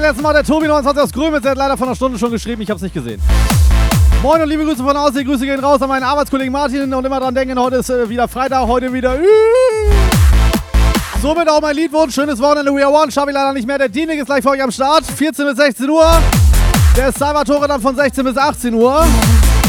letzten Mal der Tobi 29 aus Grömitz, der hat leider vor einer Stunde schon geschrieben, ich hab's nicht gesehen. Moin und liebe Grüße von Aussee, Grüße gehen raus an meinen Arbeitskollegen Martin und immer dran denken, heute ist wieder Freitag, heute wieder somit auch mein Liedwunsch, schönes Wochenende, We Are One, schaffe ich leider nicht mehr, der Dienig ist gleich für euch am Start, 14 bis 16 Uhr, der Salvatore dann von 16 bis 18 Uhr.